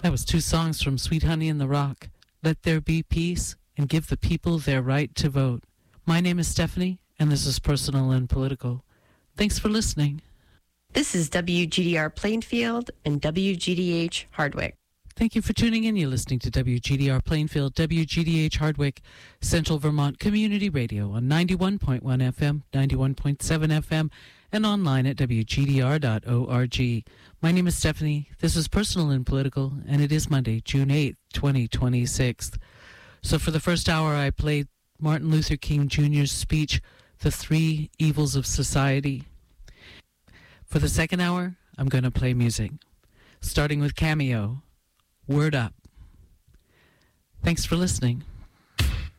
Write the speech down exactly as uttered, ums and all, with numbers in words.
That was two songs from Sweet Honey in the Rock, Let There Be Peace and Give the People Their Right to Vote. My name is Stephanie, and this is Personal and Political. Thanks for listening. This is W G D R Plainfield and W G D H Hardwick. Thank you for tuning in. You're listening to W G D R Plainfield, W G D H Hardwick, Central Vermont Community Radio on ninety-one point one F M, ninety-one point seven F M, and online at W G D R dot org. My name is Stephanie. This is Personal and Political, and it is Monday, June eighth, twenty twenty-six. So for the first hour, I played Martin Luther King Junior's speech, The Three Evils of Society. For the second hour, I'm going to play music, starting with Cameo, Word Up. Thanks for listening.